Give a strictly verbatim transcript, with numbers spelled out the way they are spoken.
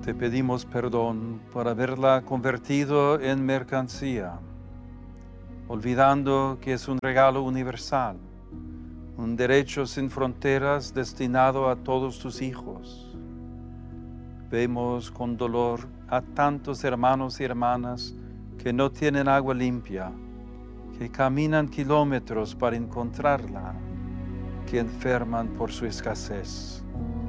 Te pedimos perdón por haberla convertido en mercancía, olvidando que es un regalo universal, un derecho sin fronteras destinado a todos tus hijos. Vemos con dolor a tantos hermanos y hermanas que no tienen agua limpia, que caminan kilómetros para encontrarla, que enferman por su escasez.